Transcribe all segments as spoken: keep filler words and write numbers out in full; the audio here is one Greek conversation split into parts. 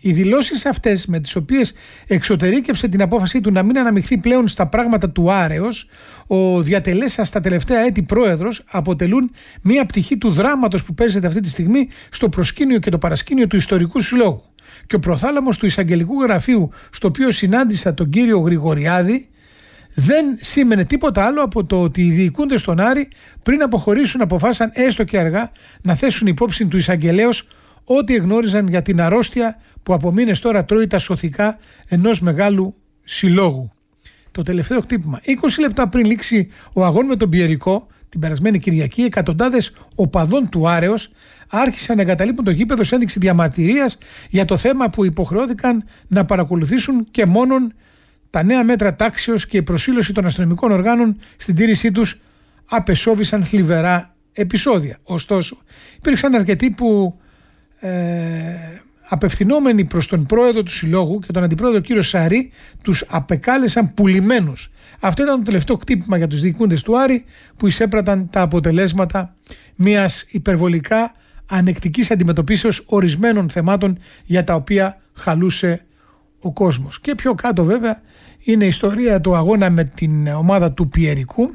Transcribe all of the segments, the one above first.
Οι δηλώσεις αυτές, με τις οποίες εξωτερήκευσε την απόφαση του να μην αναμειχθεί πλέον στα πράγματα του Άρεος, ο διατελέσα στα τελευταία έτη πρόεδρος, αποτελούν μία πτυχή του δράματος που παίζεται αυτή τη στιγμή στο προσκήνιο και το παρασκήνιο του Ιστορικού Συλλόγου. Και ο προθάλαμος του εισαγγελικού γραφείου, στο οποίο συνάντησα τον κύριο Γρηγοριάδη, δεν σήμαινε τίποτα άλλο από το ότι οι διοικούντες στον Άρη, πριν αποχωρήσουν, αποφάσισαν έστω και αργά να θέσουν υπόψη του εισαγγελέως ό,τι εγνώριζαν για την αρρώστια που από μήνες τώρα τρώει τα σωθικά ενός μεγάλου συλλόγου. Το τελευταίο χτύπημα. είκοσι λεπτά πριν λήξει ο αγών με τον Πιερικό, την περασμένη Κυριακή, εκατοντάδες οπαδών του Άρεος άρχισαν να εγκαταλείπουν το γήπεδο σε ένδειξη διαμαρτυρίας για το θέμα που υποχρεώθηκαν να παρακολουθήσουν και μόνον τα νέα μέτρα τάξεως και η προσήλωση των αστυνομικών οργάνων στην τήρησή τους απεσόβησαν θλιβερά επεισόδια. Ωστόσο, υπήρξαν αρκετοί που ε, απευθυνόμενοι προς τον πρόεδρο του συλλόγου και τον αντιπρόεδρο κύριο Σαρή, τους απεκάλεσαν πουλημένους. Αυτό ήταν το τελευταίο χτύπημα για τους διοικούντες του Άρη, που εισέπραταν τα αποτελέσματα μιας υπερβολικά ανεκτικής αντιμετωπίσεως ορισμένων θεμάτων για τα οποία χαλούσε ο κόσμος. Και πιο κάτω βέβαια είναι η ιστορία του αγώνα με την ομάδα του Πιερικού,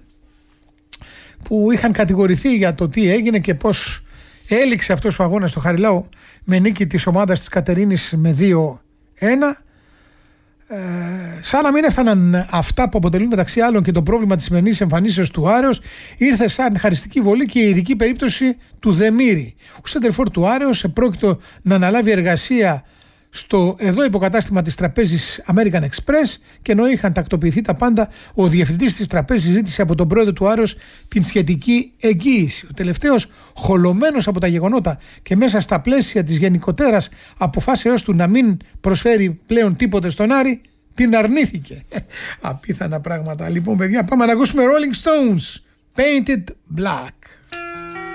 που είχαν κατηγορηθεί για το τι έγινε και πώς έληξε αυτός ο αγώνας στο Χαριλάου με νίκη της ομάδας της Κατερίνης με δύο ένα. Ε, σαν να μην έφταναν αυτά που αποτελούν μεταξύ άλλων και το πρόβλημα της σημερινής εμφανίσεως του Άρεος, ήρθε σαν χαριστική βολή και η ειδική περίπτωση του Δεμήρη. Ο σέντερφορ του Άρεος επρόκειτο να αναλάβει εργασία στο εδώ υποκατάστημα της τραπέζης American Express, και ενώ είχαν τακτοποιηθεί τα πάντα, ο διευθυντής της τραπέζης ζήτησε από τον πρόεδρο του Άρεος την σχετική εγγύηση. Ο τελευταίος, χολωμένος από τα γεγονότα και μέσα στα πλαίσια της γενικότερας αποφάσεως του να μην προσφέρει πλέον τίποτε στον Άρη, την αρνήθηκε. Απίθανα πράγματα. Λοιπόν, παιδιά, πάμε να ακούσουμε Rolling Stones, Painted Black.